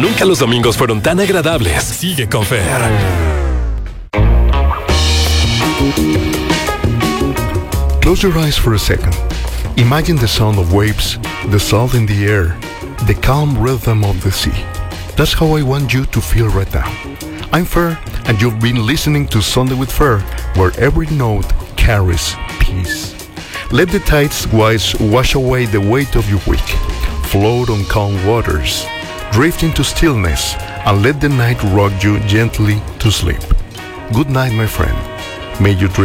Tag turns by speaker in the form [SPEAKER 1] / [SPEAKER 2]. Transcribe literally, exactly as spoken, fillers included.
[SPEAKER 1] nunca los domingos fueron tan agradables. Sigue con Fer.
[SPEAKER 2] Close your eyes for a second. Imagine the sound of waves, the salt in the air, the calm rhythm of the sea. That's how I want you to feel right now. I'm Fer, and you've been listening to Sunday with Fer, where every note carries peace. Let the tides wash, wash away the weight of your week. Float on calm waters. Drift into stillness, and let the night rock you gently to sleep. Good night, my friend. May you dream